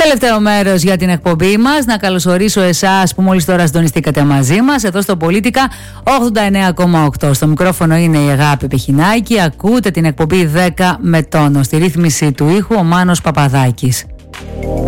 Τελευταίο μέρος για την εκπομπή μας. Να καλωσορίσω εσάς που μόλις τώρα συντονιστήκατε μαζί μας εδώ στο Πολίτικα 89,8. Στο μικρόφωνο είναι η Αγάπη Πεχινάκη. Ακούτε την εκπομπή 10 με τόνο. Στη ρύθμιση του ήχου ο Μάνος Παπαδάκης.